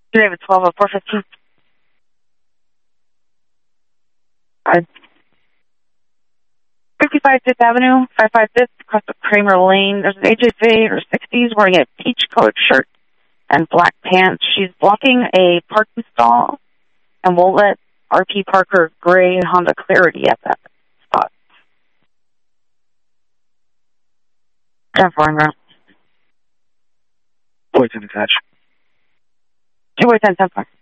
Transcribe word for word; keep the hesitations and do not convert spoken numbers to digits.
Today with twelve oh four fifteen. Uh, fifty-five Fifth Avenue, five five Fifth, across the Kramer Lane. There's an A J V in her sixties wearing a peach-colored shirt and black pants. She's blocking a parking stall and won't let R P Parker gray Honda Clarity at that spot. ten four, Monroe. Boys in attach. two ten ten four.